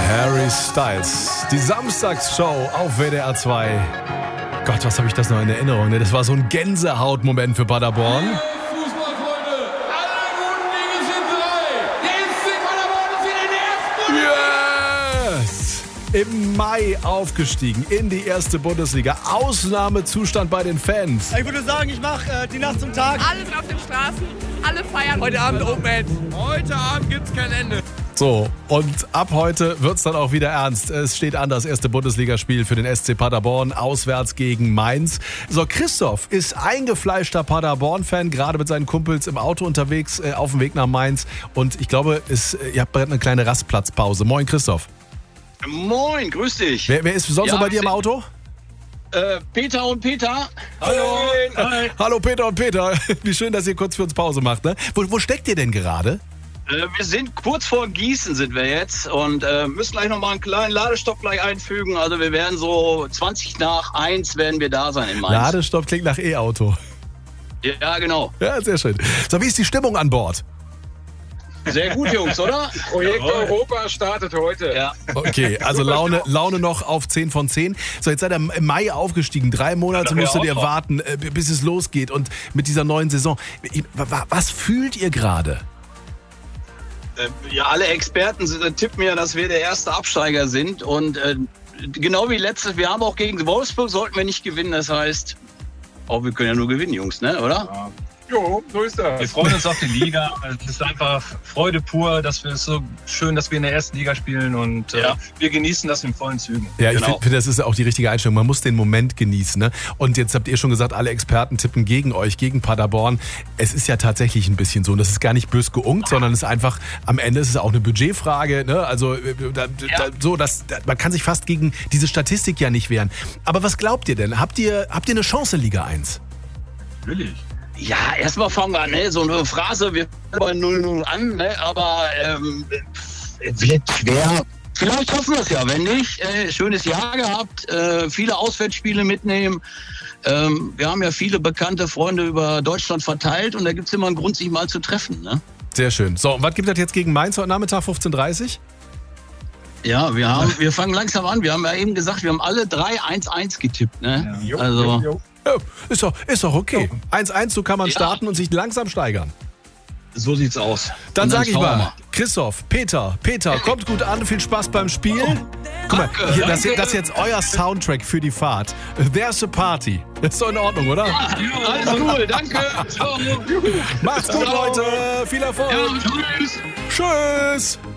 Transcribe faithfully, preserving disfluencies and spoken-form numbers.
Harry Styles. Die Samstagsshow auf W D R zwei. Gott, was habe ich das noch in Erinnerung? Ne? Das war so ein Gänsehautmoment für Paderborn. Fußballfreunde, alle guten Dinge sind drei. Der S C Paderborn ist wieder in der ersten Bundesliga. Yes! Im Mai aufgestiegen in die erste Bundesliga. Ausnahmezustand bei den Fans. Ich würde sagen, ich mache äh, die Nacht zum Tag. Alle sind auf den Straßen, alle feiern. Heute Abend Open End. Heute Abend gibt's kein Ende. So, und ab heute wird's dann auch wieder ernst. Es steht an, das erste Bundesligaspiel für den S C Paderborn, auswärts gegen Mainz. So, Christoph ist eingefleischter Paderborn-Fan, gerade mit seinen Kumpels im Auto unterwegs, äh, auf dem Weg nach Mainz. Und ich glaube, es, ihr habt bald eine kleine Rastplatzpause. Moin, Christoph. Moin, grüß dich. Wer, wer ist sonst Ja, noch bei dir im sind- Auto? Äh, Peter und Peter. Hallo. Hi. Hallo Peter und Peter. Wie schön, dass ihr kurz für uns Pause macht. Ne? Wo, wo steckt ihr denn gerade? Äh, wir sind kurz vor Gießen sind wir jetzt und äh, müssen gleich noch mal einen kleinen Ladestopp gleich einfügen. Also wir werden so zwanzig nach eins werden wir da sein in Mainz. Ladestopp klingt nach E-Auto. Ja, genau. Ja, sehr schön. So, wie ist die Stimmung an Bord? Sehr gut, Jungs, oder? Projekt Jawohl. Europa startet heute. Ja. Okay, also Laune, Laune noch auf zehn von zehn. So, jetzt seid ihr im Mai aufgestiegen. Drei Monate Ja, musstet auch ihr noch. warten, äh, bis es losgeht. Und mit dieser neuen Saison. Was fühlt ihr gerade? Äh, ja, alle Experten äh, tippen ja, dass wir der erste Absteiger sind. Und äh, genau wie letztes, wir haben auch gegen Wolfsburg, sollten wir nicht gewinnen. Das heißt, auch wir können ja nur gewinnen, Jungs, ne? Oder? Jo, so ist das. Wir freuen uns auf die Liga. Es ist einfach Freude pur, dass wir es so schön, dass wir in der ersten Liga spielen und äh, Ja. wir genießen das in vollen Zügen. Ja, ich Genau. finde, find, das ist auch die richtige Einstellung. Man muss den Moment genießen. Ne? Und jetzt habt ihr schon gesagt, alle Experten tippen gegen euch, gegen Paderborn. Es ist ja tatsächlich ein bisschen so. Und das ist gar nicht bös geunkt, sondern es ist einfach, am Ende ist es auch eine Budgetfrage. Ne? Also äh, da, da, so, dass, da, man kann sich fast gegen diese Statistik ja nicht wehren. Aber was glaubt ihr denn? Habt ihr, habt ihr eine Chance in Liga eins? Natürlich. Ja, erstmal fangen wir an, ne? So eine Phrase, wir fangen bei null null an, ne? Aber ähm, wird schwer. Vielleicht hoffen wir es ja, wenn nicht. Äh, schönes Jahr gehabt, äh, viele Auswärtsspiele mitnehmen. Ähm, wir haben ja viele bekannte Freunde über Deutschland verteilt und da gibt es immer einen Grund, sich mal zu treffen. Ne? Sehr schön. So, und was gibt es jetzt gegen Mainz heute Nachmittag, fünfzehn Uhr dreißig? Ja, wir, haben, wir fangen langsam an. Wir haben ja eben gesagt, wir haben alle drei eins eins getippt. Ne? Jo, Also, jo, jo. Ja, ist doch, ist doch okay. eins eins, so kann man Ja. starten und sich langsam steigern. so sieht's aus. Dann Und sage ich schauen wir mal, Christoph, Peter, Peter, kommt gut an, viel Spaß beim Spiel. Guck mal, Danke, hier, das, danke. das ist jetzt euer Soundtrack für die Fahrt. There's a Party. Ist doch in Ordnung, oder? Alles cool, danke. Ciao. Macht's gut, Ciao. Leute. Viel Erfolg. Ja, tschüss. Tschüss.